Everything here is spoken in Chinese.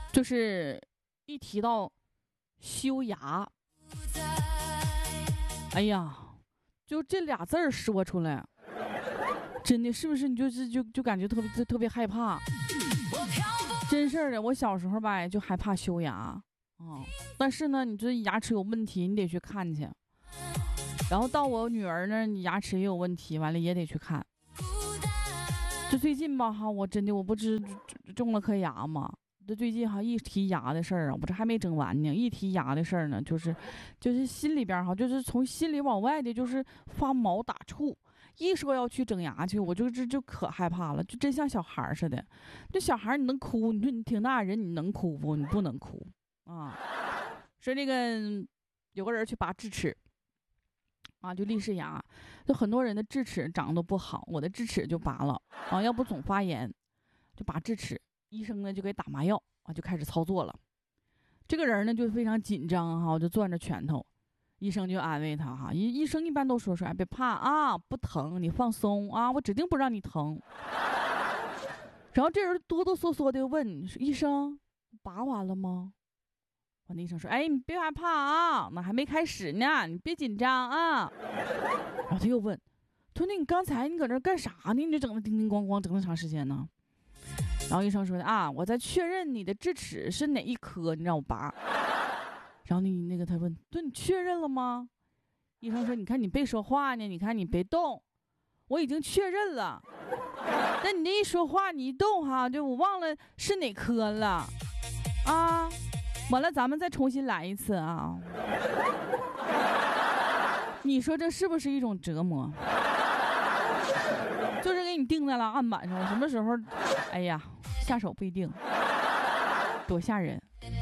就是一提到修牙，哎呀，就这俩字儿说出来，真的是不是你就感觉特别害怕？真事儿的，我小时候吧就害怕修牙但是呢，你这牙齿有问题，你得去看去。然后到我女儿那，你牙齿也有问题，完了也得去看。这最近吧我真的我不知种了颗牙嘛。这最近一提牙的事儿我这还没整完呢。一提牙的事儿呢，就是心里边就是从心里往外的，就是发毛打怵。一说要去整牙去，我就可害怕了，就真像小孩似的。这小孩你能哭？你说你挺大人，你能哭不？你不能哭啊。说那个有个人去拔智齿就立式牙，就很多人的智齿长得都不好，我的智齿就拔了要不总发炎，就拔智齿。医生呢就给打麻药就开始操作了。这个人呢就非常紧张就攥着拳头。医生就安慰他医生一般都说别怕不疼，你放松我指定不让你疼。然后这人哆哆嗦嗦的问医生：“拔完了吗？”完了医生说：“哎，你别害怕那还没开始呢，你别紧张然后他又问：“他说那你刚才你搁这干啥呢？你这整的叮叮咣咣整那么长时间呢？”然后医生说我在确认你的智齿是哪一颗，你让我拔。然后他问：“对，你确认了吗？”医生说：“你看你别说话呢，你看你别动，我已经确认了。但你这一说话，你一动就我忘了是哪颗了完了咱们再重新来一次你说这是不是一种折磨？就是给你定在了案板上，什么时候，哎呀，下手不一定，多吓人。